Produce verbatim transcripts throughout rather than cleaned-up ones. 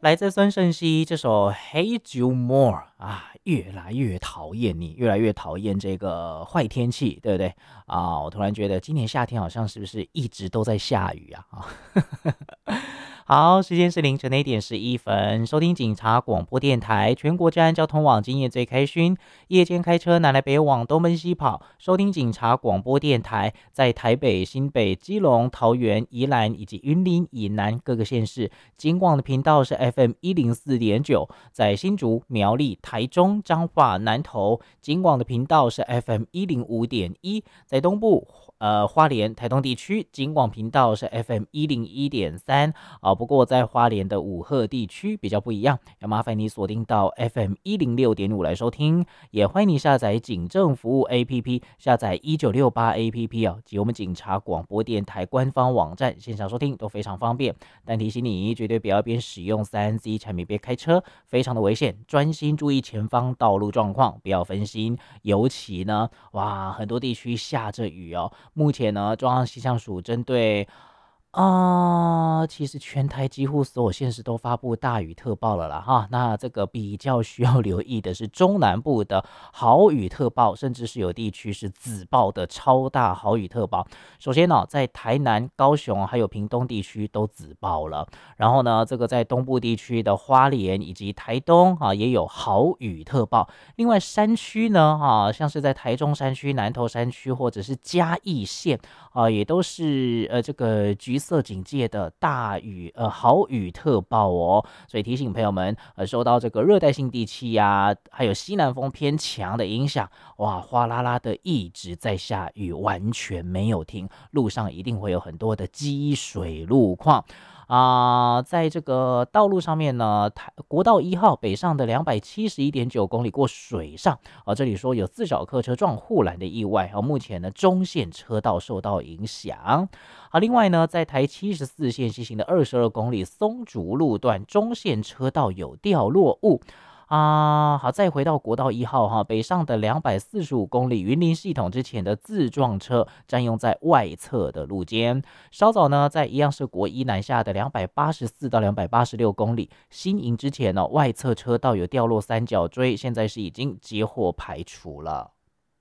来自孙盛熙这首《Hate You More》啊，越来越讨厌你，越来越讨厌这个坏天气，对不对啊？我突然觉得今年夏天好像是不是一直都在下雨啊？啊好，时间是凌晨的一点十一分，收听警察广播电台，全国治安交通网今夜最开勋，夜间开车南来北往，东奔西跑，收听警察广播电台，在台北、新北、基隆、桃园、宜兰以及云林以南各个县市，警广的频道是 F M 一零四点九，在新竹、苗栗、台中、彰化、南投，警广的频道是 F M 一零五点一，在东部。呃，花莲、台东地区警广频道是 F M 一零一点三啊，不过在花莲的五鹤地区比较不一样，要麻烦你锁定到 F M 一零六点五来收听，也欢迎你下载警政服务 A P P， 下载一九六八 A P P 啊，及我们警察广播电台官方网站线上收听都非常方便。但提醒你，绝对不要边使用 三 C 产品边开车，非常的危险，专心注意前方道路状况，不要分心。尤其呢，哇，很多地区下着雨哦。目前呢，中央气象署针对啊、呃其实全台几乎所有县市都发布大雨特报了啦哈。那这个比较需要留意的是中南部的豪雨特报，甚至是有地区是紫报的超大豪雨特报。首先呢、在台南、高雄还有屏东地区都紫报了，然后呢，这个在东部地区的花莲以及台东啊也有豪雨特报。另外山区呢啊，像是在台中山区、南投山区或者是嘉义县啊，也都是呃这个橘色警戒的大雨呃豪雨特报哦。所以提醒朋友们，呃受到这个热带性地气呀、还有西南风偏强的影响，哇，哗啦啦的一直在下雨，完全没有停，路上一定会有很多的积水路况。啊、呃在这个道路上面呢，台国道一号北上的两百七十一点九公里过水上，啊、这里说有自小客车撞护栏的意外，啊、目前呢中线车道受到影响。啊，另外呢，在台七十四线西行的二十二公里松竹路段中线车道有掉落物。啊，好，再回到国道一号哈，北上的两百四十五公里云林系统之前的自撞车占用在外侧的路肩。稍早呢，在一样是国一南下的两百八十四到两百八十六公里新营之前呢，外侧车道有掉落三角锥，现在是已经接获排除了。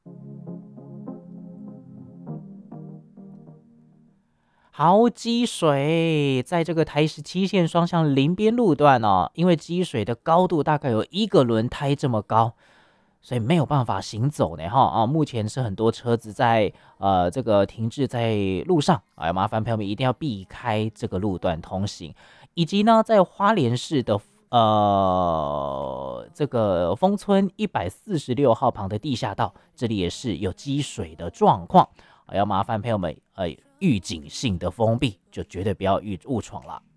好，积水在这个台十七线双向林边路段哦，因为积水的高度大概有一个轮胎这么高，所以没有办法行走呢哈啊。目前是很多车子在呃这个停滞在路上，哎，麻烦朋友们一定要避开这个路段通行，以及呢在花莲市的。呃，这个丰村一百四十六号旁的地下道，这里也是有积水的状况，要麻烦朋友们呃预警性的封闭，就绝对不要误误闯了。